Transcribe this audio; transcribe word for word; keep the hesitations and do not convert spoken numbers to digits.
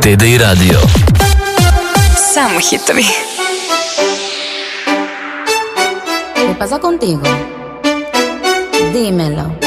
Hitovi radio. Samo hitovi. ¿Qué pasa contigo? Dímelo.